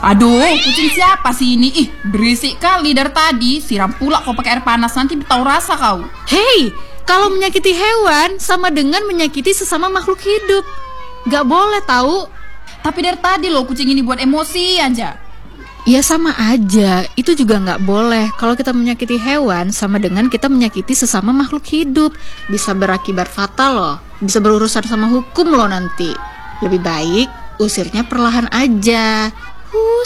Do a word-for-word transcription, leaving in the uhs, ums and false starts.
Aduh, kucing siapa sih ini? Ih, berisik kali dari tadi. Siram pula kau pakai air panas, nanti tahu rasa kau. Hei, kalau menyakiti hewan sama dengan menyakiti sesama makhluk hidup. Gak boleh tahu. Tapi dari tadi loh kucing ini buat emosi aja. Ya sama aja, itu juga gak boleh. Kalau kita menyakiti hewan sama dengan kita menyakiti sesama makhluk hidup. Bisa berakibat fatal loh. Bisa berurusan sama hukum loh nanti. Lebih baik usirnya perlahan aja. Hus.